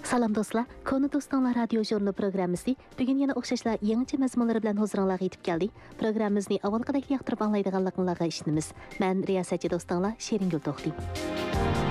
Salam dostlar, Konu Dostlar radio jurnalı programmasi bugun yana o'xshashlar yangicha mazmunlar bilan huzuringizga yetib keldi. Programmamizni avvalgidek yoqtirib anglaydiganliklaringizga ishonamiz. Men riyosatchi do'stlar Sheriнгul To'xti.